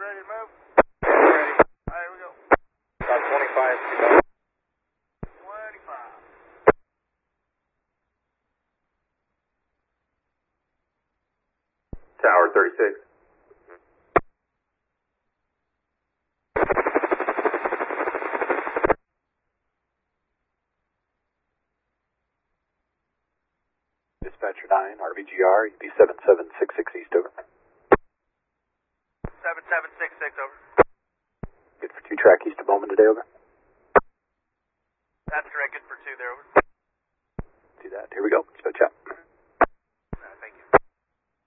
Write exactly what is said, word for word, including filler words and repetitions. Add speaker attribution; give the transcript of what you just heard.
Speaker 1: ready to move? Ready. All right, here we go.
Speaker 2: About twenty-five.
Speaker 1: twenty-five.
Speaker 2: Tower thirty-six. Dispatcher nine, R V G R, E P seven seven six six East, over.
Speaker 1: seven seven six six, over.
Speaker 2: Good for two track east of Bowman today, over.